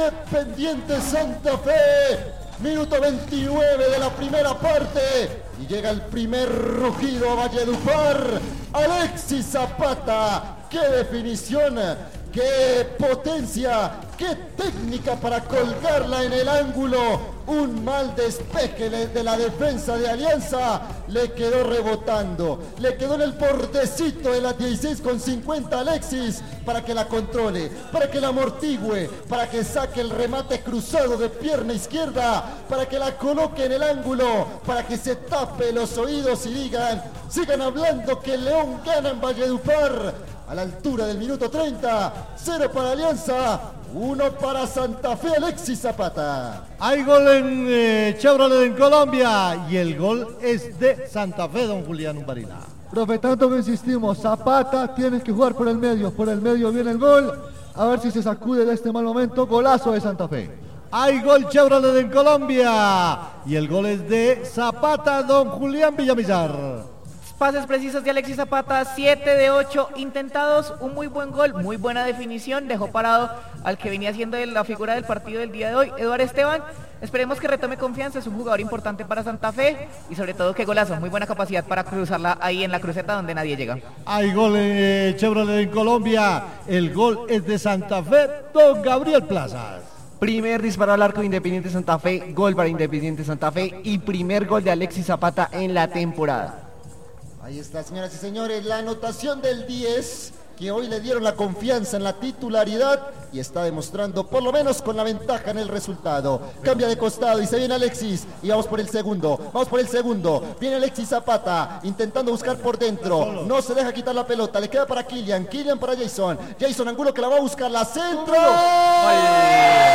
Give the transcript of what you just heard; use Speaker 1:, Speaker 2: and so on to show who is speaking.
Speaker 1: Independiente Santa Fe. Minuto 29 de la primera parte. Y llega el primer rugido a Valledupar. Alexis Zapata. ¡Qué definición! ¡Qué potencia! ¡Qué técnica para colgarla en el ángulo! Un mal despeje de la defensa de Alianza. Le quedó rebotando. Le quedó en el bordecito de la 16,50 Alexis para que la controle, para que la amortigüe, para que saque el remate cruzado de pierna izquierda, para que la coloque en el ángulo, para que se tape los oídos y sigan hablando que León gana en Valledupar. A la altura del minuto 30, 0 para Alianza, 1 para Santa Fe, Alexis Zapata.
Speaker 2: Hay gol en Chevrolet en Colombia y el gol es de Santa Fe, don Julián Umbarila.
Speaker 3: Profe, tanto que insistimos, Zapata tienes que jugar por el medio viene el gol, a ver si se sacude de este mal momento, golazo de Santa Fe.
Speaker 2: Hay gol Chevrolet en Colombia y el gol es de Zapata, don Julián Villamizar.
Speaker 4: Pases precisos de Alexis Zapata, 7 de 8 intentados, un muy buen gol, muy buena definición, dejó parado al que venía siendo la figura del partido del día de hoy, Eduardo Esteban. Esperemos que retome confianza, es un jugador importante para Santa Fe y sobre todo que golazo, muy buena capacidad para cruzarla ahí en la cruceta donde nadie llega.
Speaker 2: Hay gol en Chevrolet en Colombia, el gol es de Santa Fe, don Gabriel Plazas.
Speaker 5: Primer disparo al arco de Independiente Santa Fe, gol para Independiente Santa Fe y primer gol de Alexis Zapata en la temporada.
Speaker 1: Ahí está, señoras y señores, la anotación del 10, que hoy le dieron la confianza en la titularidad y está demostrando, por lo menos con la ventaja en el resultado. Cambia de costado y se viene Alexis y vamos por el segundo. Viene Alexis Zapata intentando buscar por dentro, no se deja quitar la pelota, le queda para Kylian para Jason Angulo que la va a buscar, la centro. ¡Ay!